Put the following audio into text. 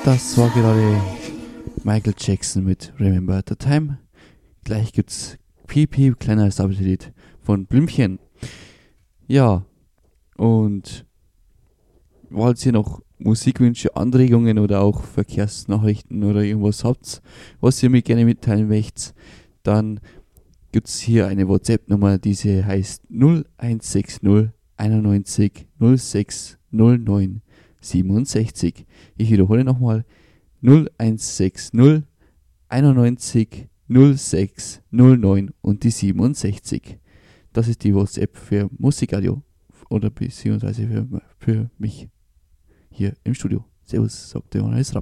Das war gerade Michael Jackson mit Remember the Time. Gleich gibt's PP, kleiner als Lied von Blümchen. Ja, und falls ihr noch Musikwünsche, Anregungen oder auch Verkehrsnachrichten oder irgendwas habt, was ihr mir gerne mitteilen möchtet, dann gibt's hier eine WhatsApp-Nummer, diese heißt 0160 91 06 09 67. Ich wiederhole nochmal 0160 91 06 09 und die 67. Das ist die WhatsApp für Musikradio oder beziehungsweise für mich hier im Studio. Servus, sagt der Johannes Rapp.